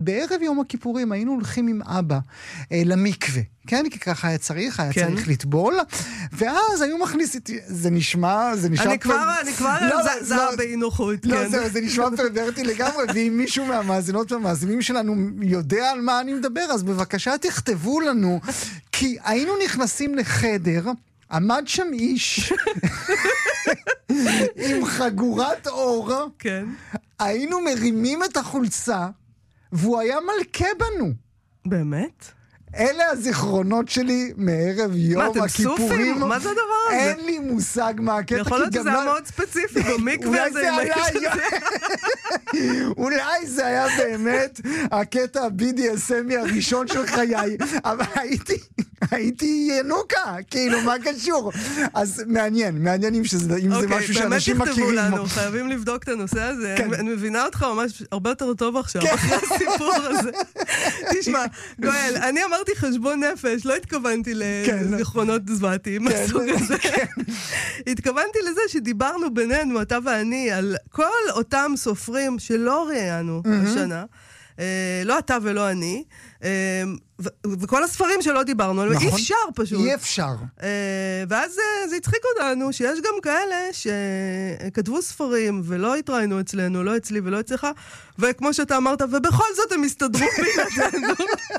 בערב יום הכיפורים היינו הולכים עם אבא למקווה, כן? כי ככה היה צריך לטבול, ואז היו מכניסים, זה נשמע... אני כבר זר באינוחות, כן. לא, זה נשמע פרברטי לגמרי, ואם מישהו מהמאזינות והמאזינים שלנו יודע על מה אני מדבר, אז בבקשה תכתבו לנו, כי היינו נכנסים לחדר, עמד שם איש עם חגורת אור, כן. היינו מרימים את החולצה, והוא היה מלכה בנו. באמת? אלה הזיכרונות שלי מערב יום הכיפורים. מה, אתם סופים? מה זה הדבר הזה? אין לי מושג מה הקטע. יכול להיות שזה היה מאוד ספציפי, במקווה הזה. אולי זה היה באמת הקטע ה-BDSM הראשון של חיי, אבל הייתי ינוקה, כאילו, מה קשור? אז מעניין אם זה משהו שאנשים מכירים. באמת תכתבו לנו, חייבים לבדוק את הנושא הזה. אני מבינה אותך ממש הרבה יותר טוב עכשיו, אחרי הסיפור הזה. תשמע, גואל, אני אמרתי חשבון נפש, לא התכוונתי לזיכרונות זוועתיים מהסוג הזה. התכוונתי לזה שדיברנו בינינו, אתה ואני, על כל אותם סופרים שלא ראיינו השנה, לא אתה ולא אני, וכל הספרים שלא דיברנו, אבל אי אפשר פשוט. אי אפשר. ואז זה הצחיק אותנו, שיש גם כאלה שכתבו ספרים, ולא התראינו אצלנו, לא אצלי ולא אצלך, וכמו שאתה אמרת, ובכל זאת הם הסתדרו בלעדינו.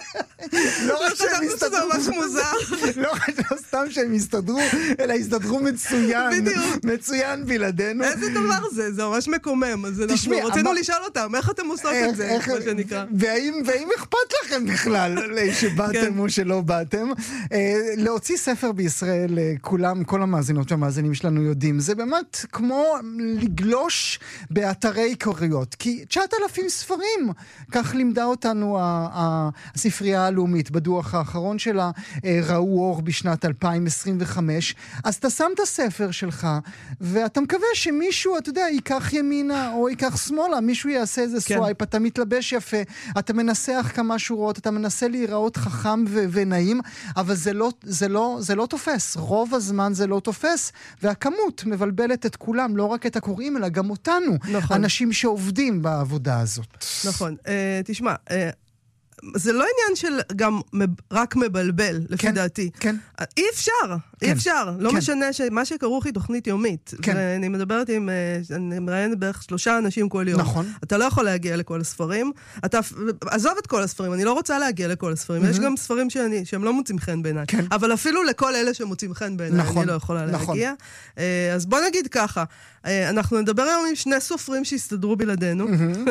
לא רק שהם הסתדרו. זה ממש מוזר. לא סתם שהם הסתדרו, אלא הסתדרו מצוין. בדיוק. מצוין בלעדינו. איזה דבר זה? זה ממש מקומם. אז אנחנו רצינו לשאול אותם, איך אתם עושות את זה, מה שנקרא. והאם אכפת לכם בכלל שבאתם או שלא באתם. להוציא ספר בישראל, כל המאזינות והמאזינים שלנו יודעים, זה באמת כמו לגלוש באתרי קוריות, כי 9,000 ספרים, כך לימדה אותנו הספרייה הלאומית, בדוח האחרון שלה, ראו אור בשנת 2025, אז אתה שם את הספר שלך, ואתה מקווה שמישהו, אתה יודע, ייקח ימינה או ייקח שמאלה, מישהו יעשה איזה סווייפ, אתה מתלבש יפה, אתה מנסח כמה שורות, אתה מנסה להיראות חכם ונעים, אבל זה לא תופס. רוב הזמן זה לא תופס, והכמות מבלבלת את כולם, לא רק את הקוראים, אלא גם אותנו. נכון. אנשים שעובדים בעבודה הזאת. נכון. תשמע, זה לא עניין של גם רק מבלבל, לפי דעתי. כן. אי אפשר. לא משנה מה שכרוך היא תוכנית יומית. אני מדברת אני מראיינת בערך 3 אנשים כל יום. נכון. אתה לא יכול להגיע לכל הספרים. עזוב את כל הספרים, אני לא רוצה להגיע לכל הספרים. יש גם ספרים שהם לא מוצאים חן בעיניי. אבל אפילו לכל אלה שמוצאים חן בעיניי, אני לא יכולה להגיע. אז בוא נגיד ככה, אנחנו נדבר היום עם 2 סופרים שהסתדרו בלעדינו.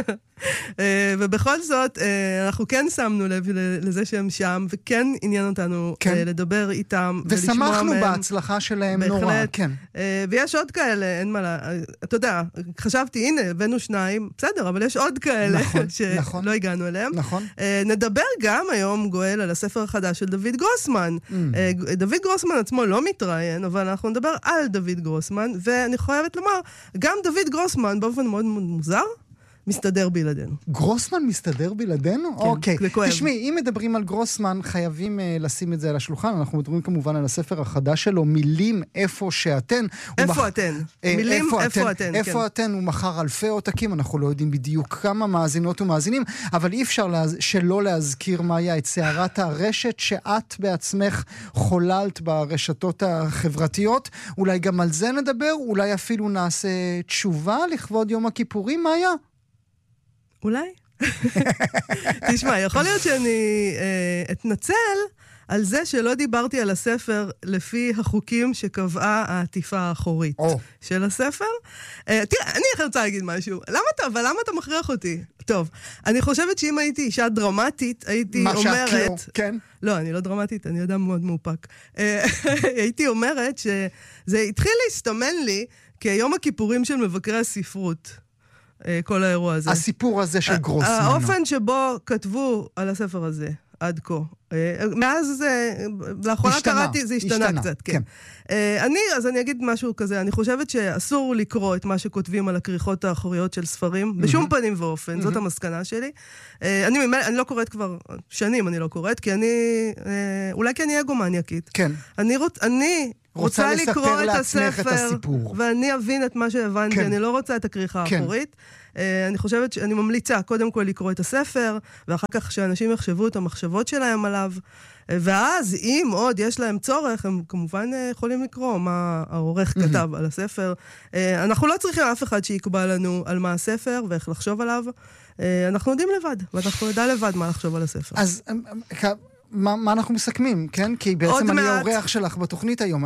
ובכל זאת, אנחנו כן שמנו לב לזה שהם שם, וכן עניין אותנו לדבר איתם, ושמחנו בהצלחה שלהם נורא, כן. ויש עוד כאלה, אין מה אתה יודע, חשבתי, הנה, הבאנו 2, בסדר, אבל יש עוד כאלה שלא הגענו אליהם. נדבר גם היום, גואל, על הספר החדש של דוד גרוסמן. דוד גרוסמן עצמו לא מתראיין, אבל אנחנו נדבר על דוד גרוסמן, ואני חייבת לומר, גם דוד גרוסמן, באופן מאוד מוזר, מסתדר בלעדינו. גרוסמן מסתדר בלעדינו? כן, אוקיי. זה כואב. תשמעי, אם מדברים על גרוסמן, חייבים לשים את זה על השולחן. אנחנו מדברים כמובן על הספר החדש שלו, מילים איפה שאתן. איפה אתן? מילים איפה אתן. איפה אתן, הוא מחר אלפי עותקים, אנחנו לא יודעים בדיוק כמה מאזינות ומאזינים, אבל אי אפשר שלא להזכיר מהי את סערת הרשת שאת בעצמך חוללת ברשתות החברתיות. אולי גם על זה נדבר, אולי אפילו נעשה תשובה לכבוד יום הכיפורים, מה היה? אולי. תשמע, יכול להיות שאני אתנצל על זה שלא דיברתי על הספר לפי החוקים שקבעה העטיפה האחורית של הספר. תראה, אני רוצה להגיד משהו. למה אתה מכריח אותי? טוב, אני חושבת שאם הייתי אישה דרמטית, הייתי אומרת... כן. לא, אני לא דרמטית, אני אדם מאוד מאופק. הייתי אומרת שזה התחיל להסתמן לי כיום הכיפורים של מבקרי הספרות. כל האירוע הזה. הסיפור הזה של גרוסמן. האופן שבו כתבו על הספר הזה עד כה, מאז, לאחרונה קראתי, זה השתנה קצת, כן. אז אני אגיד משהו כזה, אני חושבת שאסור לקרוא את מה שכותבים על הכריכות האחוריות של ספרים, בשום פנים ואופן, זאת המסקנה שלי. אני לא קוראת כבר שנים, אני לא קוראת, כי אולי כי אני אגומניאקית. כן. אני רוצה לקרוא את הספר, ואני אבין את מה שהבנתי, אני לא רוצה את הכריכה האחורית. אני חושבת שאני ממליצה קודם כל לקרוא את הספר, ואחר כך שאנשים יחשבו את המחשבות שלהם עליו, ואז אם עוד יש להם צורך, הם כמובן יכולים לקרוא מה העורך כתב על הספר. אנחנו לא צריכים אף אחד שיקבע לנו על מה הספר ואיך לחשוב עליו. אנחנו יודעים לבד, ואנחנו נדע לבד מה לחשוב על הספר. אז מה אנחנו מסכמים, כן? כי בעצם אני האורח שלך בתוכנית היום.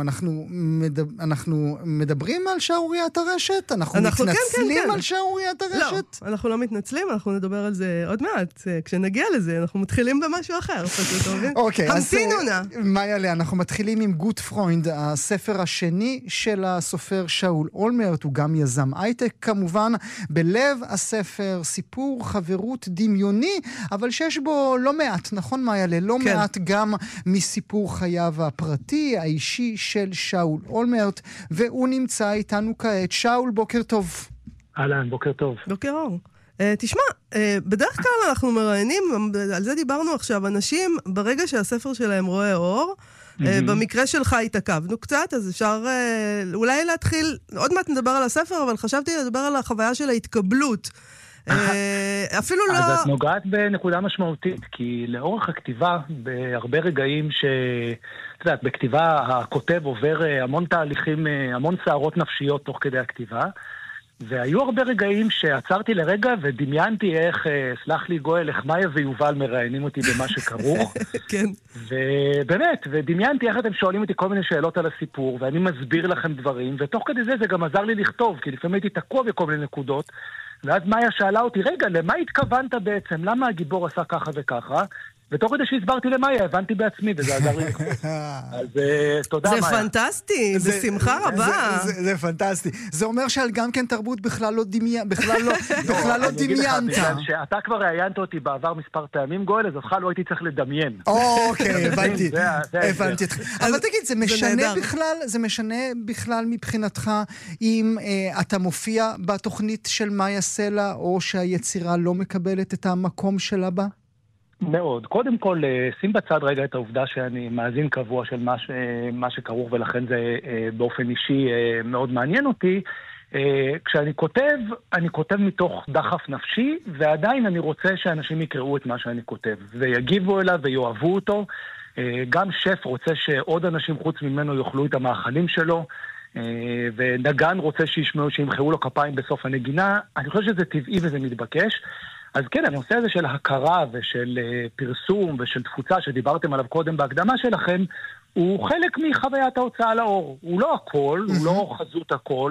אנחנו מדברים על שערוריית הרשת? אנחנו מתנצלים על שערוריית הרשת? לא, אנחנו לא מתנצלים, אנחנו נדבר על זה עוד מעט. כשנגיע לזה, אנחנו מתחילים במשהו אחר. אוקיי, אז מה יעלה? אנחנו מתחילים עם גוט פרוינד, הספר השני של הסופר שאול אולמרט, הוא גם יזם הייטק כמובן. בלב הספר סיפור חברות דמיוני, אבל שיש בו לא מעט, נכון מה יעלה? לא מעט. גם מסיפור חייו הפרטי, האישי של שאול אולמרט, והוא נמצא איתנו כעת. שאול, בוקר טוב. אהלן, בוקר טוב. בוקר אור. תשמע, בדרך כלל אנחנו מראיינים, על זה דיברנו עכשיו, אנשים ברגע שהספר שלהם רואה אור, במקרה שלך התעכבנו קצת, אז אפשר אולי להתחיל, עוד מעט נדבר על הספר, אבל חשבתי לדבר על החוויה של ההתקבלות. אפילו לא... אז את נוגעת בנקודה משמעותית, כי לאורך הכתיבה, בהרבה רגעים את יודעת, בכתיבה הכותב עובר המון תהליכים, המון סערות נפשיות תוך כדי הכתיבה, והיו הרבה רגעים שעצרתי לרגע ודמיינתי איך, סלח לי גואל, איך מאיה ויובל מראיינים אותי במה שכרוך. כן. ובאמת, ודמיינתי איך אתם שואלים אותי כל מיני שאלות על הסיפור, ואני מסביר לכם דברים, ותוך כדי זה גם עזר לי לכתוב, כי לפעמים הייתי תקוע בכל מיני נקודות, ואז מאיה שאלה אותי, רגע, למה התכוונת בעצם? למה הגיבור עשה ככה וככה? ותוך כדי שהסברתי למאיה, הבנתי בעצמי, וזה עזר לי לכתוב. אז תודה, מאיה. זה פנטסטי, בשמחה רבה. זה פנטסטי. זה אומר שעל גם כן תרבות בכלל לא דמיינת. שאתה כבר ראיינת אותי בעבר מספר פעמים, גואל, אז אותך לא הייתי צריך לדמיין. אוקיי, הבנתי. אבל תגיד, זה משנה בכלל מבחינתך אם אתה מופיע בתוכנית של מאיה סלע, או שהיצירה לא מקבלת את המקום שלה בה? מאוד. קודם כל, שים בצד רגע את העובדה שאני מאזין קבוע של מה שכרוך, ולכן זה באופן אישי מאוד מעניין אותי. כשאני כותב, אני כותב מתוך דחף נפשי, ועדיין אני רוצה שאנשים יקראו את מה שאני כותב, ויגיבו אליו ויואבו אותו. גם שף רוצה שעוד אנשים חוץ ממנו יאכלו את המאכלים שלו, ונגן רוצה שימחאו לו כפיים בסוף הנגינה. אני חושב שזה טבעי וזה מתבקש. אז כן, הנושא הזה של הכרה ושל פרסום ושל תפוצה שדיברתם עליו קודם בהקדמה שלכם, הוא חלק מחוויית ההוצאה לאור. הוא לא הכל, הוא לא חזות הכל,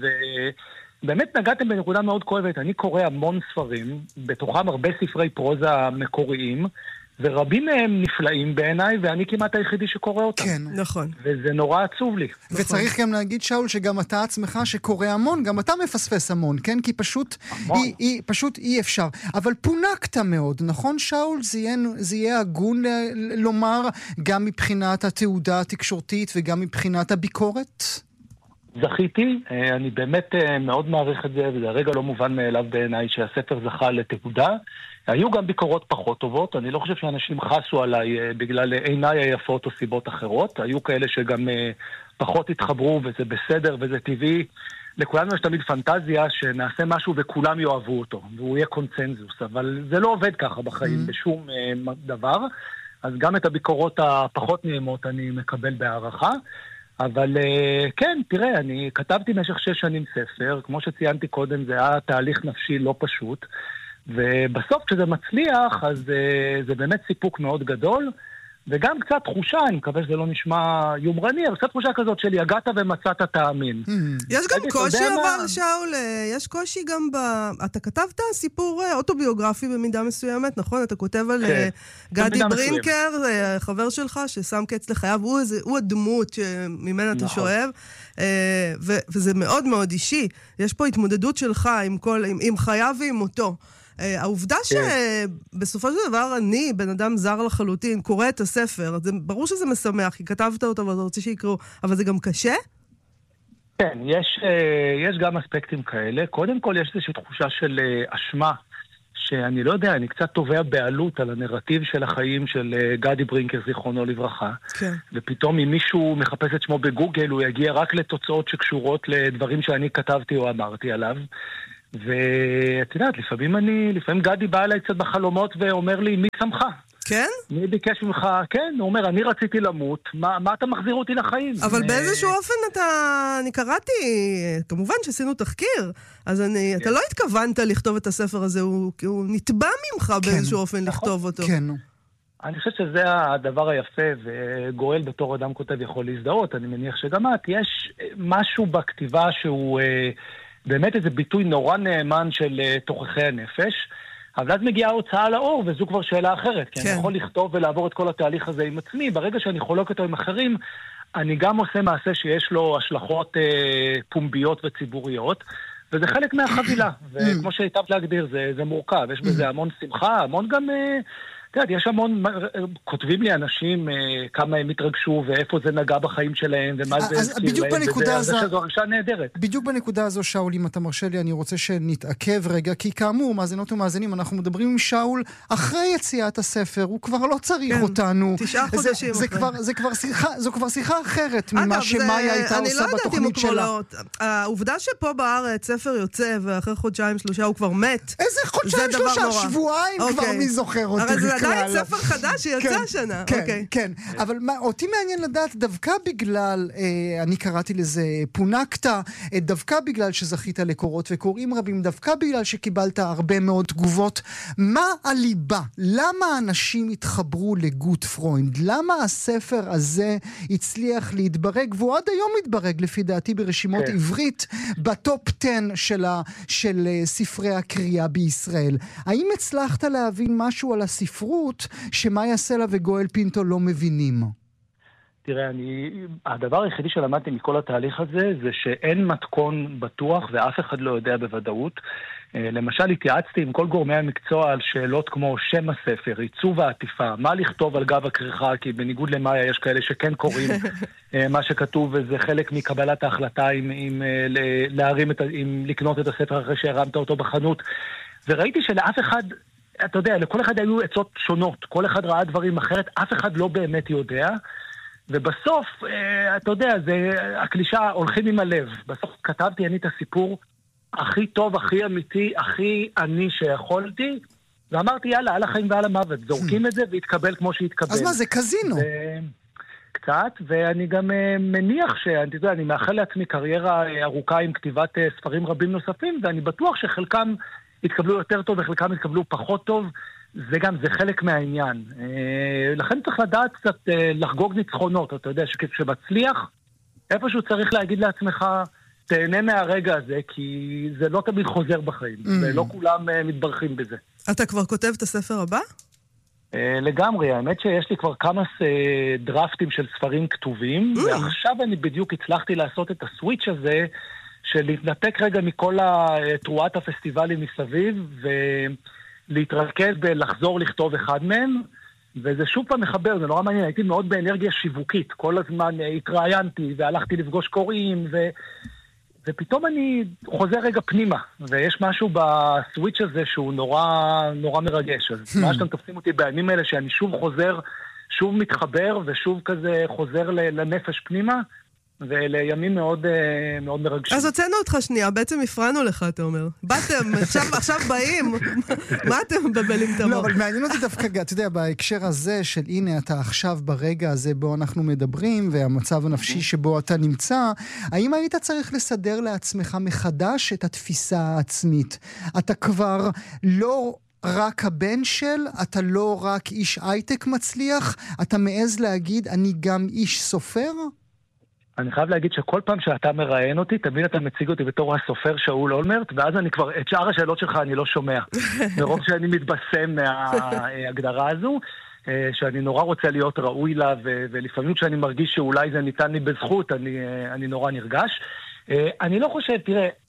ובאמת נגעתם בנקודה מאוד כואבת. אני קורא המון ספרים, בתוכם הרבה ספרי פרוזה מקוריים, ורבים מהם נפלאים בעיניי, ואני כמעט היחידי שקורא אותם. כן, נכון. וזה נורא עצוב לי. וצריך גם להגיד, שאול, שגם אתה עצמך שקורא המון, גם אתה מפספס המון, כן? כי פשוט אי אפשר. אבל פונקת מאוד, נכון, שאול? זה יהיה הגון לומר גם מבחינת התעודה התקשורתית וגם מבחינת הביקורת? זכיתי, אני באמת מאוד מעריך את זה, וזה הרגע לא מובן מאליו בעיניי שהספר זכה לתעודה. היו גם ביקורות פחות טובות, אני לא חושב שאנשים חסו עליי בגלל עיניי היפות או סיבות אחרות, היו כאלה שגם פחות התחברו וזה בסדר וזה טבעי. לכולנו יש תמיד פנטזיה שנעשה משהו וכולם יאהבו אותו, והוא יהיה קונצנזוס, אבל זה לא עובד ככה בחיים בשום דבר, אז גם את הביקורות הפחות נעימות אני מקבל בהערכה. אבל כן, תראה, אני כתבתי במשך 6 שנים ספר, כמו שציינתי קודם, זה היה תהליך נפשי לא פשוט, ובסוף כשזה מצליח, אז זה באמת סיפוק מאוד גדול, וגם קצת תחושה, אני מקווה שזה לא נשמע יומרני, אבל קצת תחושה כזאת של יגעת ומצאת תאמין. יש גם קושי אבל, שאול, יש קושי גם אתה כתבת סיפור אוטוביוגרפי במידה מסוימת, נכון? אתה כותב על גדי ברינקר, חבר שלך, ששם קץ לחייו, הוא הדמות ממנה אתה שואב, וזה מאוד מאוד אישי. יש פה התמודדות שלך עם חייו ועם מותו. העובדה שבסופו של דבר אני, בן אדם זר לחלוטין, קורא את הספר, ברור שזה משמח, כי כתבת אותו ואתה רוצה שיקראו, אבל זה גם קשה? כן, יש גם אספקטים כאלה. קודם כל יש איזושהי תחושה של אשמה, שאני לא יודע, אני קצת תובע בעלות על הנרטיב של החיים של גדי ברינקר, זיכרונו לברכה. כן. ופתאום אם מישהו מחפש את שמו בגוגל, הוא יגיע רק לתוצאות שקשורות לדברים שאני כתבתי או אמרתי עליו. ואת יודעת, לפעמים גדי בא אליי קצת בחלומות ואומר לי, מי שמך? כן? מי ביקש ממך? כן, הוא אומר, אני רציתי למות, מה אתה מחזיר אותי לחיים? אבל באיזשהו אופן אני קראתי, כמובן שעשינו תחקיר, אז אתה לא התכוונת לכתוב את הספר הזה, הוא נטבע ממך באיזשהו אופן לכתוב אותו. כן. אני חושב שזה הדבר היפה, וגואל בתור אדם כותב יכול להזדהות, אני מניח שגם את, יש משהו בכתיבה שהוא באמת איזה ביטוי נורא נאמן של תוכחי הנפש, אבל אז מגיעה ההוצאה לאור, וזו כבר שאלה אחרת, כי אני יכול לכתוב ולעבור את כל התהליך הזה עם עצמי, ברגע שאני חולק אותו עם אחרים, אני גם עושה מעשה שיש לו השלכות פומביות וציבוריות, וזה חלק מהחבילה, וכמו שהיטבת להגדיר, זה מורכב, יש בזה המון שמחה, המון גם, יש המון, כותבים לי אנשים כמה הם התרגשו, ואיפה זה נגע בחיים שלהם, ומה זה בדיוק בנקודה הזו, שזו הרגשה נהדרת. בדיוק בנקודה הזו, שאול, אם אתה מרשה לי, אני רוצה שנתעכב רגע, כי כאמור, מאזינות ומאזינים, אנחנו מדברים עם שאול אחרי יציאת הספר, הוא כבר לא צריך אותנו. 9 חודשים זו כבר שיחה אחרת ממה שמאיה הייתה עושה בתוכנית שלה. העובדה שפה בארץ ספר יוצא, ואחרי 1-2-3 הוא כבר מת. איזה 1-2-3? שבועיים כבר מי זוכר אותי. עדיין ספר חדש שיצא השנה. כן, אבל אותי מעניין לדעת, דווקא בגלל, אני קראתי לזה פונקטה, דווקא בגלל שזכית לקורות וקוראים רבים, דווקא בגלל שקיבלת הרבה מאוד תגובות, מה הליבה? למה אנשים התחברו לגוט פרוינד? למה הספר הזה הצליח להתברג, והוא עד היום מתברג לפי דעתי ברשימות עברית, בטופ 10 של ספרי הקריאה בישראל? האם הצלחת להבין משהו על הספרות שמאיה סלע וגואל פינטו לא מבינים? תראה, הדבר היחידי שלמדתי מכל התהליך הזה, זה שאין מתכון בטוח ואף אחד לא יודע בוודאות. למשל, התייעצתי עם כל גורמי המקצוע על שאלות כמו שם הספר, עיצוב העטיפה, מה לכתוב על גב הכריכה, כי בניגוד למאיה יש כאלה שכן קוראים מה שכתוב, וזה חלק מקבלת ההחלטה אם לקנות את הספר אחרי שהרמת אותו בחנות. וראיתי שלאף אחד, אתה יודע, לכל אחד היו עצות שונות, כל אחד ראה דברים אחרת, אף אחד לא באמת יודע, ובסוף, אתה יודע, זה הקלישה הולכים עם הלב. בסוף כתבתי אני את הסיפור הכי טוב, הכי אמיתי, הכי אני שיכולתי, ואמרתי, יאללה, על החיים ועל המוות, זורקים את זה והתקבל כמו שהתקבל. אז מה, זה קזינו? קצת, ואני גם מניח שאתה יודע, אני מאחל לעצמי קריירה ארוכה עם כתיבת ספרים רבים נוספים, ואני בטוח שחלקם התקבלו יותר טוב וחלקם התקבלו פחות טוב, זה חלק מהעניין. לכן צריך לדעת קצת לחגוג ניצחונות, אתה יודע, שמצליח, איפשהו צריך להגיד לעצמך, תהנה מהרגע הזה, כי זה לא תמיד חוזר בחיים, ולא כולם מתברכים בזה. אתה כבר כותב את הספר הבא? לגמרי, האמת שיש לי כבר כמה דרפטים של ספרים כתובים, ועכשיו אני בדיוק הצלחתי לעשות את הסוויץ' הזה, של להתנתק רגע מכל תרועת הפסטיבלים מסביב, ולהתרכז בלחזור לכתוב אחד מהם, וזה שוב פעם מחבר, זה נורא מעניין, הייתי מאוד באנרגיה שיווקית, כל הזמן התראיינתי והלכתי לפגוש קוראים, ופתאום אני חוזר רגע פנימה, ויש משהו בסוויץ' הזה שהוא נורא מרגש, אז מה שאתם תופסים אותי בימים האלה, שאני שוב חוזר, שוב מתחבר, ושוב כזה חוזר לנפש פנימה, ולימים מאוד מאוד מרגשים. אז הוצאנו אותך שנייה, בעצם הפרענו לך, אתה אומר. באתם, עכשיו באים, מה אתם מבלבלים את המוח? לא, אבל מעניין אותי דווקא, אתה יודע, בהקשר הזה של הנה, אתה עכשיו ברגע הזה בו אנחנו מדברים, והמצב הנפשי שבו אתה נמצא, האם היית צריך לסדר לעצמך מחדש את התפיסה העצמית? אתה כבר לא רק הבן אתה לא רק איש הייטק מצליח, אתה מעז להגיד, אני גם איש סופר? אני חייב להגיד שכל פעם שאתה מראיין אותי, תמיד אתה מציג אותי בתור הסופר שאול אולמרט, ואז אני כבר, את שאר השאלות שלך אני לא שומע. מרוב שאני מתבשם מההגדרה הזו, שאני נורא רוצה להיות ראוי לה, ולפעמים כשאני מרגיש שאולי זה ניתן לי בזכות, אני נורא נרגש. אני לא חושב, תראה,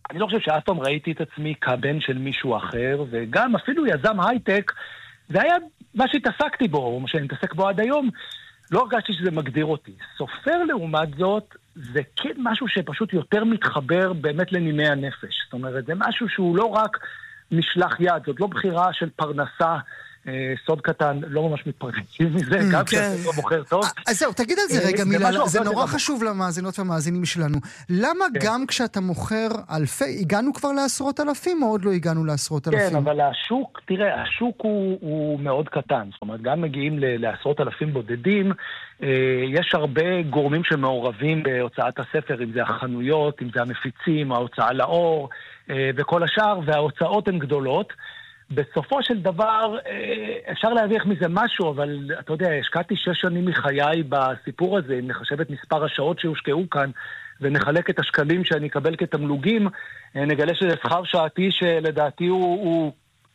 אני לא חושב שאף פעם ראיתי את עצמי כבן של מישהו אחר, וגם אפילו יזם הייטק, זה היה מה שהתעסקתי בו, או מה שאני מתעסק בו עד היום, לא הרגשתי שזה מגדיר אותי. סופר לעומת זאת, זה כן משהו שפשוט יותר מתחבר באמת לנימי הנפש. זאת אומרת, זה משהו שהוא לא רק משלח יד, זאת לא בחירה של פרנסה, סוד קטן, לא ממש מתפרנסים מזה, גם כשאתה לא בוחר טוב. אז זהו, תגיד על זה רגע מילה, זה נורא חשוב למאזינות והמאזינים שלנו. למה גם כשאתה מוכר אלפי, הגענו כבר לעשרות אלפים, או עוד לא הגענו לעשרות אלפים? כן, אבל השוק, תראה, השוק הוא מאוד קטן, זאת אומרת, גם מגיעים לעשרות אלפים בודדים, יש הרבה גורמים שמעורבים בהוצאת הספר, אם זה החנויות, אם זה המפיצים, ההוצאה לאור, וכל השאר, וההוצאות הן גדולות. בסופו של דבר, אפשר להרוויח מזה משהו, אבל אתה יודע, השקעתי 6 שנים מחיי בסיפור הזה, אם נחשב את מספר השעות שהושקעו כאן, ונחלק את השקלים שאני אקבל כתמלוגים, נגלה שזה שכר שעתי שלדעתי הוא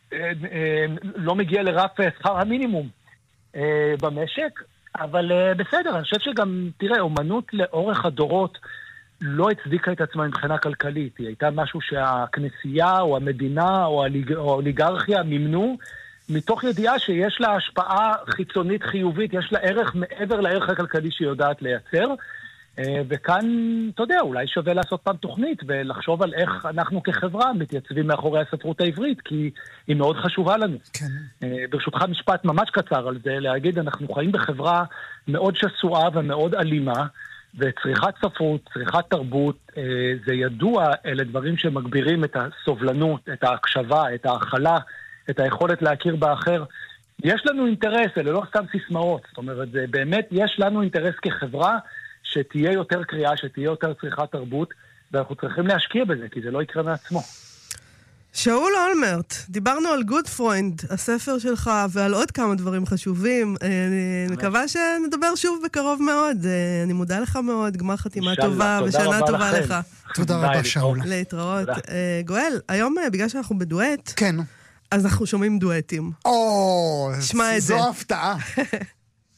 לא מגיע לרף שכר המינימום במשק, אבל בסדר, אני חושב שגם, תראה, אומנות לאורך הדורות, לא הצדיקה את עצמה מבחינה כלכלית. היא הייתה משהו שהכנסייה או המדינה או האוליגרכיה מימנו, מתוך ידיעה שיש לה השפעה חיצונית חיובית, יש לה ערך מעבר לערך הכלכלי שהיא יודעת לייצר. וכאן, אתה יודע, אולי שווה לעשות פעם תוכנית ולחשוב על איך אנחנו כחברה מתייצבים מאחורי הספרות העברית, כי היא מאוד חשובה לנו. כן. ברשותך משפט ממש קצר על זה, להגיד, אנחנו חיים בחברה מאוד שסועה ומאוד אלימה, וצריכת ספרות, צריכת תרבות, זה ידוע, אלה דברים שמגבירים את הסובלנות, את ההקשבה, את ההכלה, את היכולת להכיר באחר. יש לנו אינטרס, אלה לא סתם סיסמאות, זאת אומרת, זה באמת, יש לנו אינטרס כחברה שתהיה יותר קריאה, שתהיה יותר צריכת תרבות, ואנחנו צריכים להשקיע בזה, כי זה לא יקרה מעצמו. שאול אולמרט, דיברנו על גודפרוינד, הספר שלך, ועל עוד כמה דברים חשובים. אני מקווה שנדבר שוב בקרוב מאוד. אני מודה לך מאוד, גמר חתימה טובה, ושנה טובה לך. תודה רבה, שאול. להתראות. גואל, היום בגלל שאנחנו בדואט, כן. אז אנחנו שומעים דואטים. או, שמע את זה. זו הפתעה.